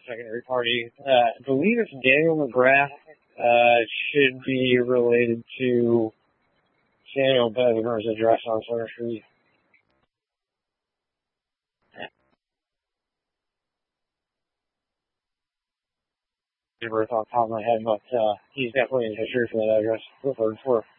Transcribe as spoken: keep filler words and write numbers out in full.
secondary party. Uh, I believe it's Daniel McGrath. Uh, it should be related to Samuel Besmer's address on Center Street. Off the top of my head, but uh, he's definitely in history for that address. Go for it.